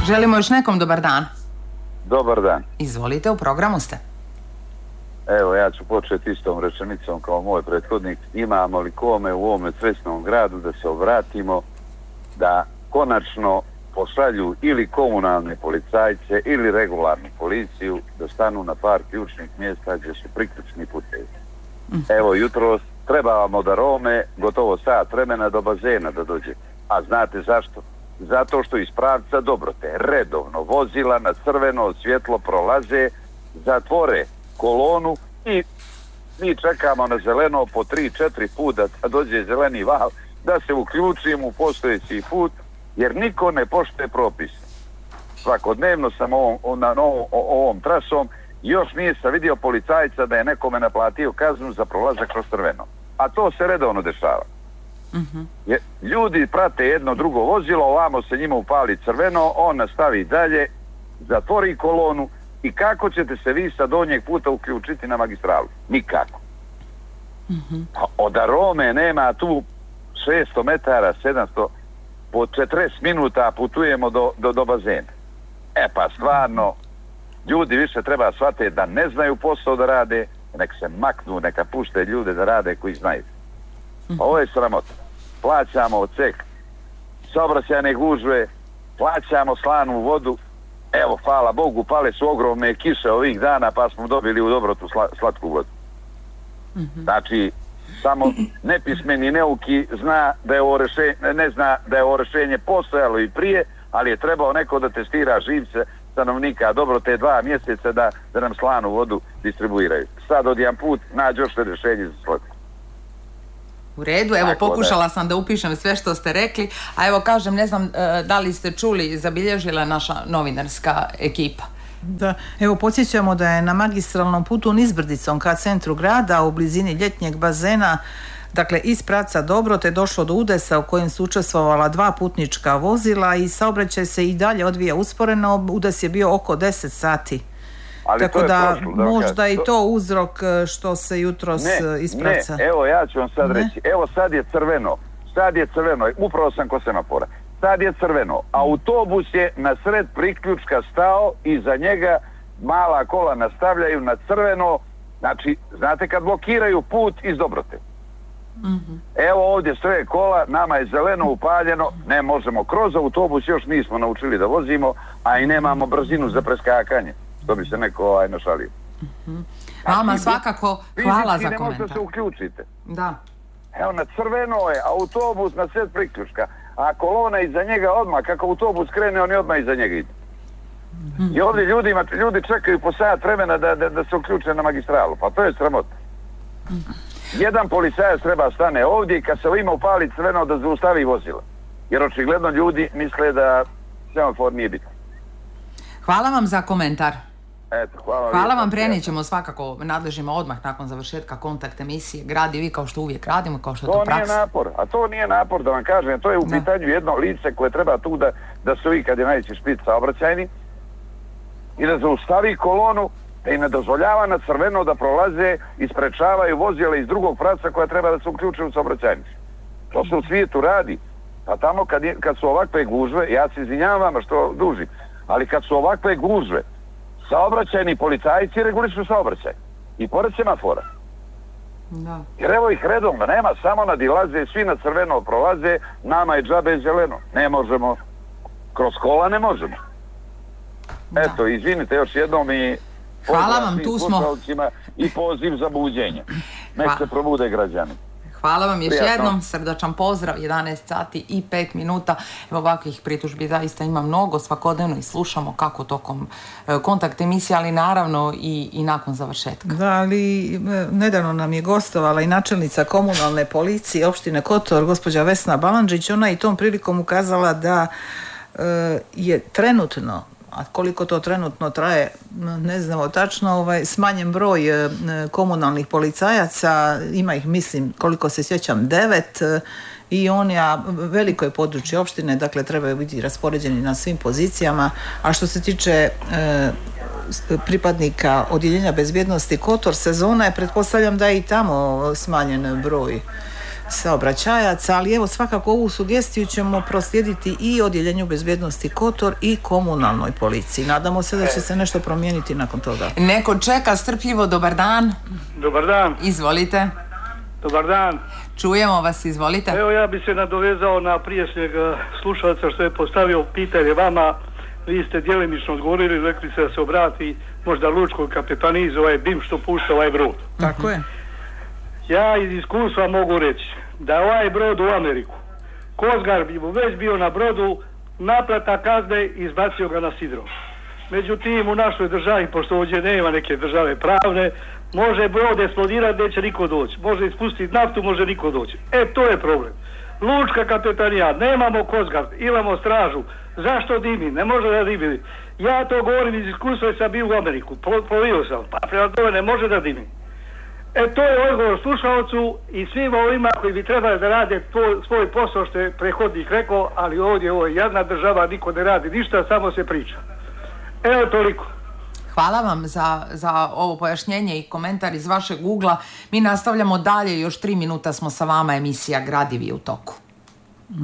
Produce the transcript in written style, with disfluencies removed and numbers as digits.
Želimo još nekom dobar dan. Dobar dan. Izvolite, u programu ste. Evo, ja ću početi istom rečenicom kao moj prethodnik. Imamo li kome u ovome cvesnom gradu da se obratimo da konačno pošalju ili komunalne policajce ili regularnu policiju da stanu na par ključnih mjesta gdje su priključni putevi. Evo, jutros trebamo da Rome gotovo sat vremena do bazena da dođe. A znate zašto? Zato što iz pravca Dobrote redovno vozila na crveno svjetlo prolaze, zatvore kolonu i mi čekamo na zeleno po 3-4 puta da dođe zeleni val da se uključimo u postojeći put, jer niko ne poštuje propis. Svakodnevno sam ovom trasom, još nije se vidio policajca da je nekome naplatio kaznu za prolazak kroz crveno. A to se redovno dešava. Jer ljudi prate jedno drugo vozilo, ovamo se njima upali crveno, on nastavi dalje, zatvori kolonu i kako ćete se vi sa donjeg puta uključiti na magistralu? Nikako. Od Arome nema tu 600 metara, 700, po 40 minuta putujemo do bazena. Pa stvarno, ljudi više treba shvatiti da ne znaju posao da rade, nek se maknu, neka pušte ljude da rade koji znaju. Ovo je sramota. Plaćamo odsek, saobraćajne gužve, plaćamo slanu vodu. Evo, hvala Bogu, pale su ogromne kiše ovih dana pa smo dobili u Dobrotu slatku vodu. Znači, samo nepismeni neuki zna da je ovo rešenje, ne zna da je ovo rešenje postojalo i prije, ali je trebao neko da testira živce stanovnika Dobrote 2 mjeseca da nam slanu vodu distribuiraju. Sad odjedan put nađe još rešenje za slatku. U redu, evo pokušala sam da upišem sve što ste rekli, a evo kažem, ne znam da li ste čuli, zabilježila naša novinarska ekipa. Da, evo podsjećamo da je na magistralnom putu nizbrdicom ka centru grada u blizini ljetnjeg bazena, dakle iz pravca Dobrote, došlo do udesa u kojem su učestvovala 2 putnička vozila i saobraćaj se i dalje odvija usporeno, udes je bio oko 10 sati. Ali tako da možda i to uzrok što se jutros ispravca. Ne, evo ja ću vam sad reći, evo sad je crveno, upravo sam kod semafora, sad je crveno, autobus je na sred priključka stao i za njega mala kola nastavljaju na crveno, znači, znate kad blokiraju put iz Dobrote. Evo ovdje sve kola, nama je zeleno upaljeno, ne možemo kroz autobus, još nismo naučili da vozimo, a i nemamo brzinu za preskakanje. To bi se neko našalio. Vama svakako hvala za komentar. Ne možete se uključite. Da. Evo, na crveno je autobus na sred priključka, a kolona iza njega odmah, kako autobus krene, oni odmah iza njega ide. I ovdje ljudi čekaju po sat vremena da se uključe na magistralu. Pa to je sramota. Jedan policajac treba stane ovdje i kad se ima upali crveno da zaustavi vozila. Jer očigledno ljudi misle da semafor nije bitan. Hvala vam za komentar. Eto, hvala vam, prenijet ćemo svakako nadležimo odmah nakon završetka kontakt emisije Grad i vi, kao što uvijek radimo, kao što je to praksa. To nije napor, da vam kažem, to je u pitanju jedno lice koje treba tu da se kad je najveći špic saobraćajni i da zaustavi kolonu, da im ne dozvoljava na crveno da prolaze i sprečavaju vozila iz drugog pravca koja treba da se uključe u saobraćajnicu. To se u svijetu radi. A tamo kad su ovakve gužve, ja se izvinjavam vama što dužim, ali kad su ovakve gužve, saobraćajni policajci regulišu saobraćaj. I pored semafora. Da. Jer evo ih redovno, nema, samo nadilaze, svi na crveno prolaze, nama je džabe zeleno. Ne možemo, kroz kola ne možemo. Da. Eto, izvinite još jednom i hvala vam, tu smo. I poziv za buđenje. Nek se probude građani. Hvala vam još jednom, srdačan pozdrav, 11 sati i 5 minuta. Evo, ovakvih pritužbi zaista ima mnogo, svakodnevno i slušamo kako tokom kontakt emisije, ali naravno i nakon završetka. Da, ali nedavno nam je gostovala i načelnica komunalne policije opštine Kotor, gospođa Vesna Balandžić. Ona i tom prilikom ukazala da je trenutno, a koliko to trenutno traje, ne znamo tačno, smanjen broj komunalnih policajaca, ima ih, mislim, koliko se sjećam, 9, i oni, a veliko je područje opštine, dakle trebaju biti raspoređeni na svim pozicijama. A što se tiče pripadnika odjeljenja bezbjednosti Kotor, sezona je, pretpostavljam da je i tamo smanjen broj saobraćajaca, ali evo svakako ovu sugestiju ćemo proslijediti i Odjeljenju bezbjednosti Kotor i komunalnoj policiji. Nadamo se da će se nešto promijeniti nakon toga. Neko čeka strpljivo, dobar dan. Dobar dan. Izvolite. Dobar dan. Čujemo vas, izvolite. Evo ja bi se nadovezao na prijašnjeg slušalca što je postavio pitanje vama. Vi ste djelimično odgovorili, rekli ste da se obrati možda lučkoj kapetaniji za ovaj dim što pušta ovaj brod. Tako je. Ja iz iskustva mogu reći da ovaj brod u Ameriku, Kozgar bi mu već bio na brodu, naplata kazne i izbacio ga na sidro. Međutim, u našoj državi, pošto ovdje nema neke države pravne, može brod eksplodirati, neće niko doći. Može ispustiti naftu, može niko doći. To je problem. Lučka kapetanija, nemamo Kozgar, imamo stražu. Zašto dimi? Ne može da dimi. Ja to govorim iz iskustva jer sam bio u Ameriku. Plovio sam. Pa prema tome ne može da dimi. To je odgovor slušalcu i svima ovima koji bi trebali da rade svoj posao što je prethodnik rekao, ali ovdje ovo je jedna država, niko ne radi ništa, samo se priča. Evo toliko. Hvala vam za ovo pojašnjenje i komentar iz vašeg ugla. Mi nastavljamo dalje, još 3 minuta smo sa vama, emisija Gradivi u toku.